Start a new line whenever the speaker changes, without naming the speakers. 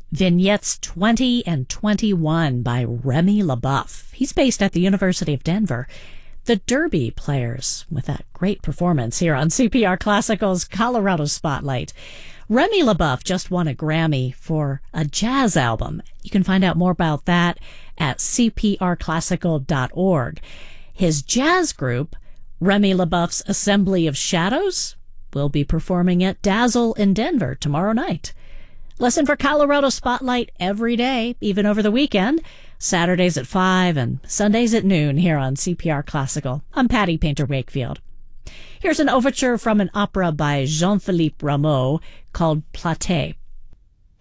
Vignettes 20 and 21 by Remy LaBeouf. He's based at the University of Denver. The Derby Players, with that great performance here on CPR Classical's Colorado Spotlight. Remy LaBeouf just won a Grammy for a jazz album. You can find out more about that at cprclassical.org. His jazz group, Remy LaBeouf's Assembly of Shadows, will be performing at Dazzle in Denver tomorrow night. Listen for Colorado Spotlight every day, even over the weekend, Saturdays at 5 and Sundays at noon here on CPR Classical. I'm Patty Painter Wakefield. Here's an overture from an opera by Jean-Philippe Rameau called Platée.